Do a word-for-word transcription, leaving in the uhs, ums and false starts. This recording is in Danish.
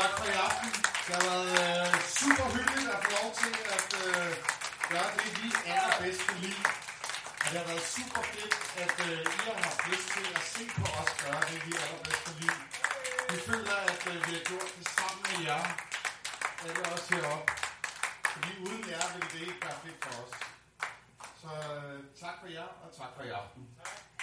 Tak for i aften. Det har været øh, super hyggeligt at få lov til at øh, gøre det, vi allerbedst kan lide. Og det har været super fedt, at øh, I har haft lyst til at se på os gøre det, vi allerbedst kan lide. Vi føler, at øh, vi har gjort det sammen med jer. Alle også heroppe. Fordi uden jer ville det ikke være fedt for os. Så øh, tak for jer, og tak for i aften.